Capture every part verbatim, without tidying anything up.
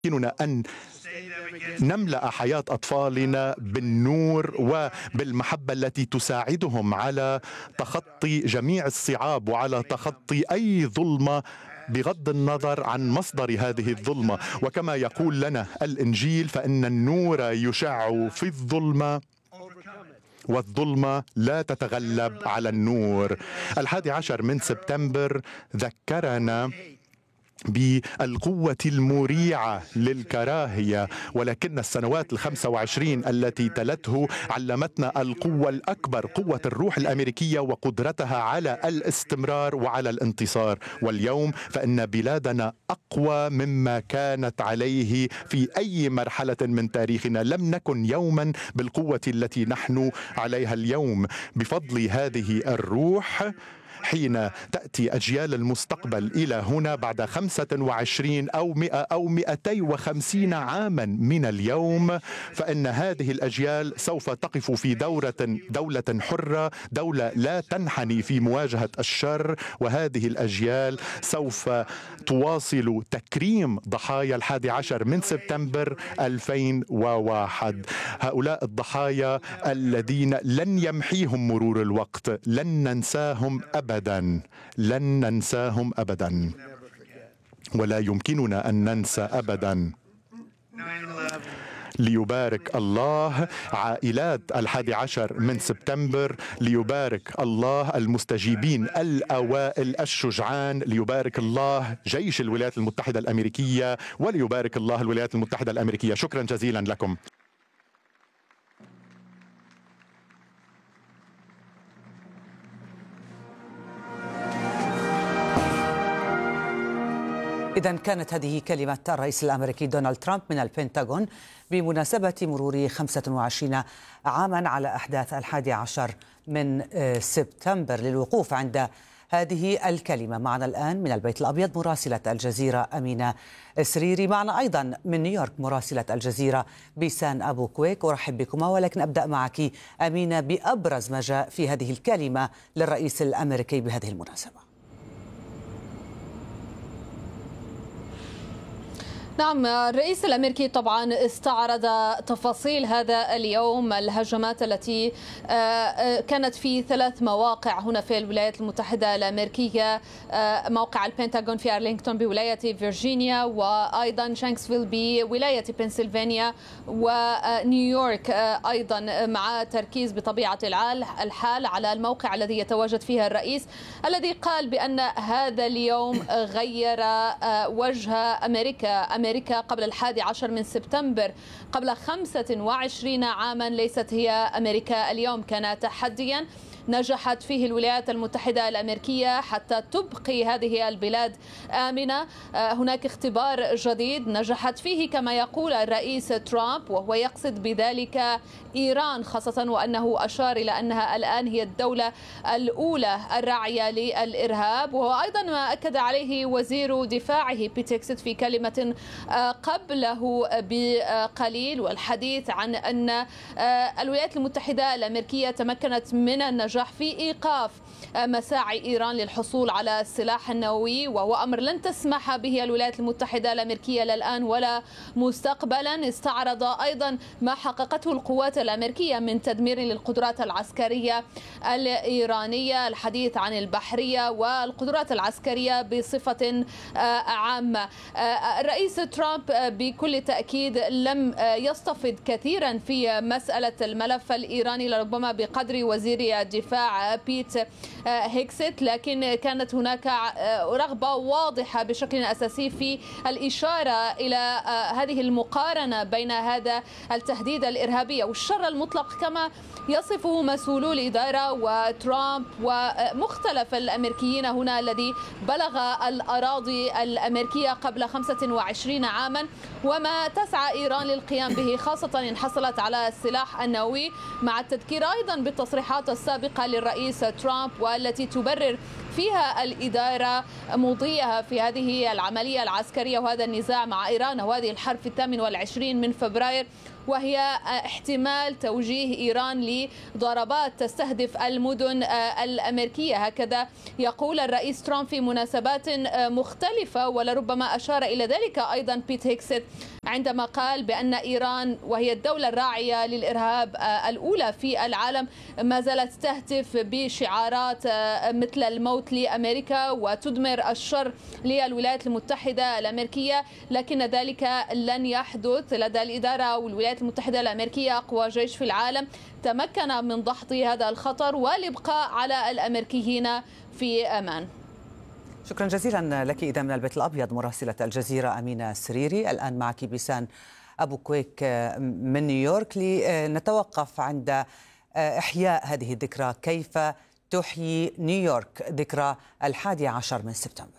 يمكننا أن نملأ حياة أطفالنا بالنور وبالمحبة التي تساعدهم على تخطي جميع الصعاب وعلى تخطي أي ظلمة بغض النظر عن مصدر هذه الظلمة. وكما يقول لنا الإنجيل فإن النور يشع في الظلمة والظلمة لا تتغلب على النور. الحادي عشر من سبتمبر ذكرنا بالقوة المريعة للكراهية، ولكن السنوات الخمسة وعشرين التي تلته علمتنا القوة الأكبر، قوة الروح الأمريكية وقدرتها على الاستمرار وعلى الانتصار. واليوم فإن بلادنا أقوى مما كانت عليه في أي مرحلة من تاريخنا. لم نكن يوما بالقوة التي نحن عليها اليوم بفضل هذه الروح. حين تأتي أجيال المستقبل إلى هنا بعد خمسة وعشرين أو مئة أو مئتي وخمسين عاما من اليوم، فإن هذه الأجيال سوف تقف في دورة دولة حرة، دولة لا تنحني في مواجهة الشر. وهذه الأجيال سوف تواصل تكريم ضحايا الحادي عشر من سبتمبر ألفين وواحد. هؤلاء الضحايا الذين لن يمحيهم مرور الوقت، لن ننساهم أبدا أبدا لن ننساهم أبدا، ولا يمكننا أن ننسى أبدا. ليبارك الله عائلات الحادي عشر من سبتمبر، ليبارك الله المستجيبين الأوائل الشجعان، ليبارك الله جيش الولايات المتحدة الأمريكية، وليبارك الله الولايات المتحدة الأمريكية. شكرا جزيلا لكم. إذن كانت هذه كلمة الرئيس الأمريكي دونالد ترامب من البنتاغون بمناسبة مرور خمسة وعشرين عاما على أحداث الحادي عشر من سبتمبر. للوقوف عند هذه الكلمة معنا الآن من البيت الأبيض مراسلة الجزيرة أمينة سريري، معنا أيضا من نيويورك مراسلة الجزيرة بيسان أبو كويك. أرحب بكما، ولكن أبدأ معك أمينة بأبرز ما جاء في هذه الكلمة للرئيس الأمريكي بهذه المناسبة. نعم، الرئيس الأمريكي طبعا استعرض تفاصيل هذا اليوم، الهجمات التي كانت في ثلاث مواقع هنا في الولايات المتحدة الأمريكية، موقع البنتاغون في أرلينغتون بولاية فيرجينيا، وأيضا شانكسفيل بولاية بنسلفانيا، ونيويورك أيضا، مع تركيز بطبيعة الحال على الموقع الذي يتواجد فيه الرئيس، الذي قال بأن هذا اليوم غير وجه أمريكا. أمريكا قبل الحادي عشر من سبتمبر قبل خمسة وعشرين عاما ليست هي أمريكا اليوم. كان تحديا نجحت فيه الولايات المتحدة الأمريكية حتى تبقي هذه البلاد آمنة. هناك اختبار جديد نجحت فيه كما يقول الرئيس ترامب، وهو يقصد بذلك إيران خاصة، وأنه أشار إلى أنها الآن هي الدولة الأولى الراعية للإرهاب. وهو أيضا ما أكد عليه وزير دفاعه بيت هيكست في كلمة قبله بقليل، والحديث عن أن الولايات المتحدة الأمريكية تمكنت من النجاح في إيقاف مساعي إيران للحصول على السلاح النووي، وهو أمر لن تسمح به الولايات المتحدة الأمريكية لا الآن ولا مستقبلا. استعرض أيضا ما حققته القوات الأمريكية من تدمير للقدرات العسكرية الإيرانية، الحديث عن البحرية والقدرات العسكرية بصفة عامة. الرئيس ترامب بكل تأكيد لم يستفد كثيرا في مسألة الملف الإيراني لربما بقدر وزير الدفاع بيت هيكست، لكن كانت هناك رغبة واضحة بشكل أساسي في الإشارة إلى هذه المقارنة بين هذا التهديد الإرهابي والشر المطلق كما يصفه مسؤولو الإدارة وترامب ومختلف الأمريكيين هنا، الذي بلغ الأراضي الأمريكية قبل خمسة وعشرين عاما، وما تسعى إيران للقيام به، خاصة إن حصلت على السلاح النووي، مع التذكير أيضا بالتصريحات السابقة صديقة للرئيس ترامب، والتي تبرر فيها الإدارة مضيها في هذه العملية العسكرية وهذا النزاع مع إيران وهذه الحرب في الثامن والعشرين من فبراير، وهي احتمال توجيه إيران لضربات تستهدف المدن الأمريكية. هكذا يقول الرئيس ترامب في مناسبات مختلفة، ولربما أشار إلى ذلك أيضا بيت هيكست عندما قال بأن إيران وهي الدولة الراعية للإرهاب الأولى في العالم ما زالت تهتف بشعارات مثل الموت لأمريكا وتدمر الشر للولايات المتحدة الأمريكية، لكن ذلك لن يحدث. لدى الإدارة والولايات المتحدة الأمريكية أقوى جيش في العالم تمكن من دحض هذا الخطر والإبقاء على الأمريكيين في أمان. شكرا جزيلا لك إذا من البيت الأبيض مراسلة الجزيرة أمينة سريري. الآن معك بيسان أبو كويك من نيويورك لنتوقف عند إحياء هذه الذكرى. كيف تحيي نيويورك ذكرى الحادي عشر من سبتمبر؟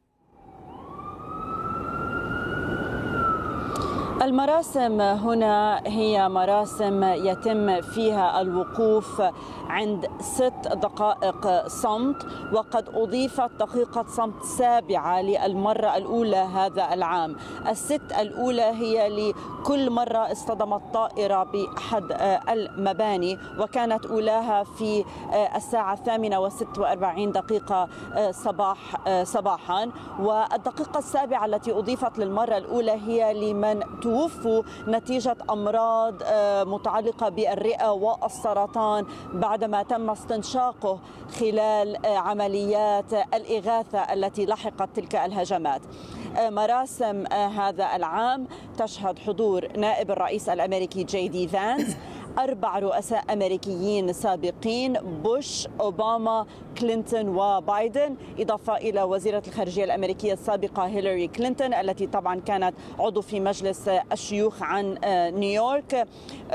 المراسم هنا هي مراسم يتم فيها الوقوف عند ست دقائق صمت، وقد أضيفت دقيقة صمت سابعة للمرة الأولى هذا العام. الست الأولى هي لكل مرة اصطدمت طائرة بأحد المباني، وكانت أولاها في الساعة الثامنة وست وأربعين دقيقة صباح صباحا، والدقيقة السابعة التي أضيفت للمرة الأولى هي لمن توفوا نتيجة أمراض متعلقة بالرئة والسرطان بعدما تم استنشاقه خلال عمليات الإغاثة التي لحقت تلك الهجمات. مراسم هذا العام تشهد حضور نائب الرئيس الأمريكي جي دي فانس، أربع رؤساء أمريكيين سابقين: بوش، أوباما، كلينتون وبايدن، إضافة إلى وزيرة الخارجية الأمريكية السابقة هيلاري كلينتون التي طبعا كانت عضو في مجلس الشيوخ عن نيويورك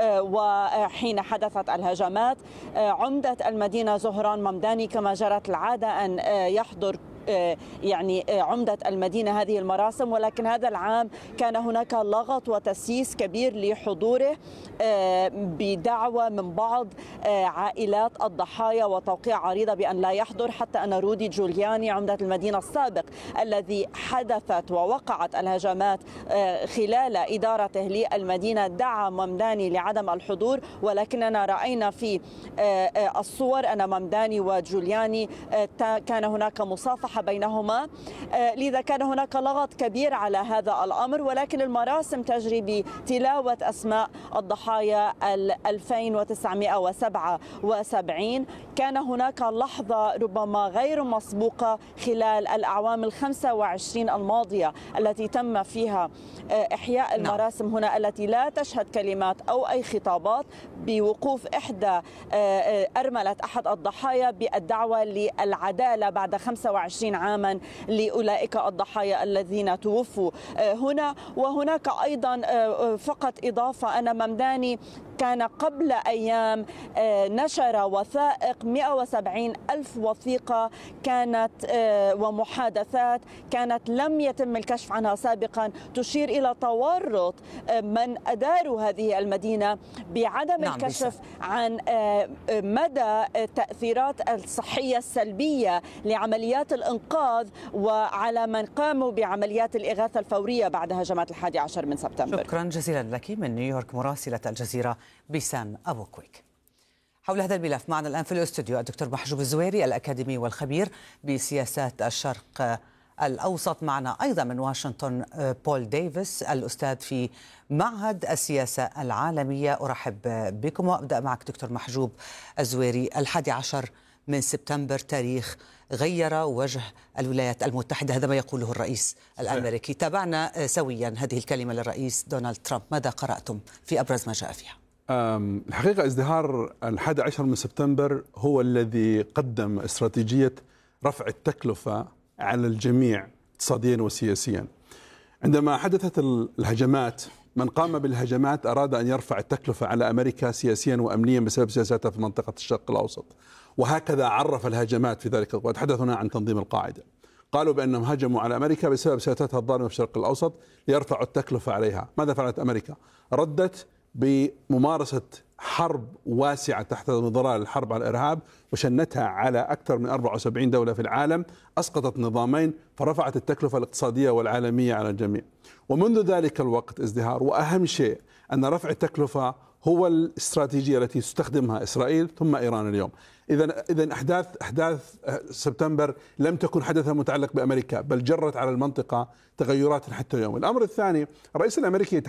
وحين حدثت الهجمات. عمدة المدينة زهران ممداني كما جرت العادة أن يحضر يعني عمدة المدينة هذه المراسم، ولكن هذا العام كان هناك لغط وتسييس كبير لحضوره بدعوة من بعض عائلات الضحايا وتوقيع عريضة بأن لا يحضر، حتى أن رودي جولياني عمدة المدينة السابق الذي حدثت ووقعت الهجمات خلال إدارته للمدينة دعا ممداني لعدم الحضور، ولكننا رأينا في الصور أن ممداني وجولياني كان هناك مصافحة بينهما، لذا كان هناك لغط كبير على هذا الأمر. ولكن المراسم تجري بتلاوة أسماء الضحايا ألفين وتسعمائة وسبعة وسبعين. كان هناك لحظة ربما غير مسبوقة خلال الأعوام الخمسة وعشرين الماضية التي تم فيها إحياء المراسم هنا، التي لا تشهد كلمات أو أي خطابات، بوقوف إحدى أرملة أحد الضحايا بالدعوة للعدالة بعد خمسة وعشرين عاما لأولئك الضحايا الذين توفوا هنا. وهناك أيضا فقط إضافة أن ممداني كان قبل أيام نشر وثائق مئة وسبعين ألف وثيقة كانت ومحادثات كانت لم يتم الكشف عنها سابقا، تشير إلى تورط من أداروا هذه المدينة بعدم نعم الكشف بيسا. عن مدى التأثيرات الصحية السلبية لعمليات الإنقاذ وعلى من قاموا بعمليات الإغاثة الفورية بعد هجمات الحادي عشر من سبتمبر. شكرا جزيلا لك من نيويورك مراسلة الجزيرة بيسان أبو كويك. حول هذا الملف معنا الآن في الاستوديو الدكتور محجوب الزويري الأكاديمي والخبير بسياسات الشرق الأوسط. معنا أيضا من واشنطن بول ديفيس الأستاذ في معهد السياسة العالمية. أرحب بكم وأبدأ معك دكتور محجوب الزويري. الحادي عشر من سبتمبر تاريخ غير وجه الولايات المتحدة، هذا ما يقوله الرئيس الأمريكي. تابعنا سويا هذه الكلمة للرئيس دونالد ترامب، ماذا قرأتم في أبرز ما جاء فيها؟ الحقيقة ازدهار الحادي عشر من سبتمبر هو الذي قدم استراتيجية رفع التكلفة على الجميع اقتصاديا وسياسيا. عندما حدثت الهجمات، من قام بالهجمات أراد أن يرفع التكلفة على أمريكا سياسيا وأمنيا بسبب سياساتها في منطقة الشرق الأوسط، وهكذا عرف الهجمات في ذلك الوقت. حدثنا عن تنظيم القاعدة، قالوا بأنهم هجموا على أمريكا بسبب سياساتها الظالمة في الشرق الأوسط ليرفعوا التكلفة عليها. ماذا فعلت أمريكا؟ ردت بممارسة حرب واسعة تحت مظلال الحرب على الإرهاب وشنتها على أكثر من أربعة وسبعين دولة في العالم، أسقطت نظامين فرفعت التكلفة الاقتصادية والعالمية على الجميع. ومنذ ذلك الوقت ازدهار، وأهم شيء أن رفع التكلفة هو الاستراتيجية التي تستخدمها إسرائيل ثم إيران اليوم. إذا إذا أحداث أحداث سبتمبر لم تكن حدثا متعلق بأمريكا، بل جرت على المنطقة تغيرات حتى اليوم. الأمر الثاني، الرئيس الأمريكي